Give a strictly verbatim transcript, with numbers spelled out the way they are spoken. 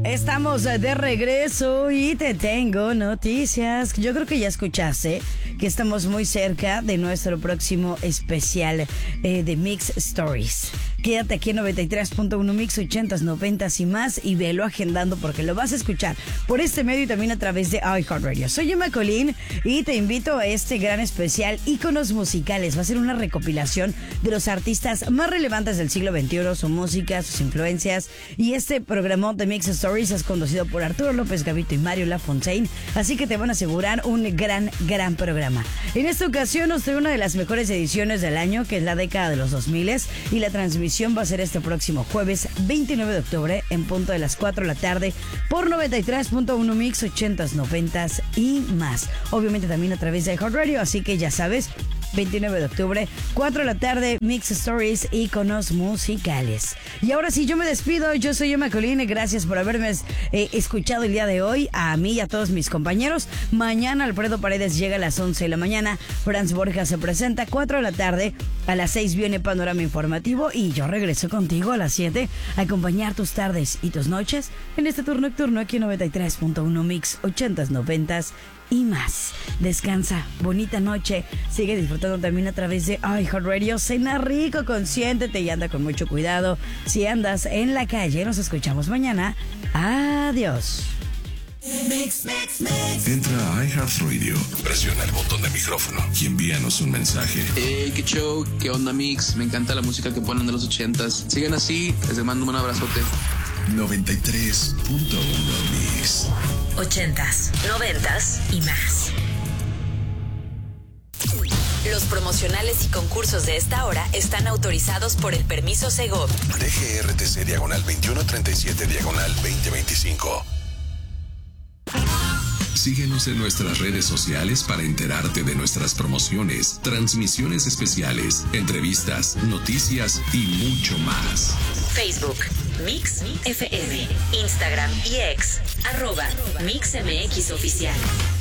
Estamos de regreso y te tengo noticias. Yo creo que ya escuchaste que estamos muy cerca de nuestro próximo especial eh, de Mix Stories. Quédate aquí en noventa y tres punto uno Mix ochentas, noventas y más y velo agendando porque lo vas a escuchar por este medio y también a través de iHeartRadio. Soy Emma Colín y te invito a este gran especial Íconos Musicales. Va a ser una recopilación de los artistas más relevantes del siglo veintiuno, su música, sus influencias, y este programa de Mix Stories es conducido por Arturo López Gavito y Mario Lafontaine, así que te van a asegurar un gran, gran programa. En esta ocasión nos trae una de las mejores ediciones del año, que es la década de los dos mil, y la transmisión va a ser este próximo jueves veintinueve de octubre en punto de las cuatro de la tarde por noventa y tres punto uno Mix ochentas, noventas y más. Obviamente también a través de iHeartRadio, así que ya sabes, veintinueve de octubre, cuatro de la tarde, Mix Stories, Íconos Musicales. Y ahora sí, yo me despido. Yo soy Emma Colín. Gracias por haberme eh, escuchado el día de hoy, a mí y a todos mis compañeros. Mañana Alfredo Paredes llega a las once de la mañana. Franz Borja se presenta a cuatro de la tarde. A las seis viene Panorama Informativo y yo regreso contigo a las siete a acompañar tus tardes y tus noches en este turno nocturno aquí en noventa y tres punto uno Mix ochentas, noventas y más. Descansa, bonita noche, sigue disfrutando también a través de iHeartRadio. Cena rico, consiéntete y anda con mucho cuidado. Si andas en la calle, nos escuchamos mañana. Adiós. Mix, mix, mix. Entra a iHeartRadio, presiona el botón de micrófono y envíanos un mensaje. Hey, qué show, qué onda, Mix. Me encanta la música que ponen de los ochentas. Sigan así, les mando un abrazote. noventa y tres punto uno Mix. Ochentas, noventas y más. Los promocionales y concursos de esta hora están autorizados por el permiso Segov. D G R T C diagonal veintiuno treinta y siete diagonal veinte veinticinco. Síguenos en nuestras redes sociales para enterarte de nuestras promociones, transmisiones especiales, entrevistas, noticias y mucho más. Facebook, Mix F M, Instagram y X, arroba Mix M X Oficial.